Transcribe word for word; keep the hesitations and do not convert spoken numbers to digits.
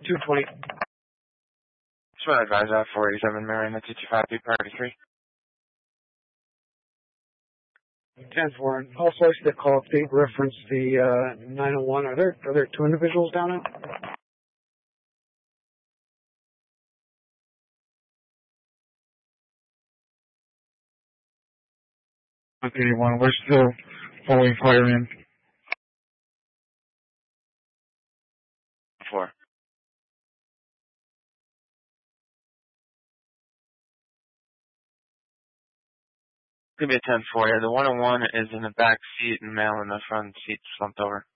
two twenty. Just want to advise that four eighty-seven Marion, that's two two five, priority three. ten four. Also, I should call update reference the uh, nine oh one. Are there are there two individuals down now? eighty-one, we're still following fire in. Four. Could be a ten four. Yeah, the one oh one is in the back seat and male in the front seat slumped over.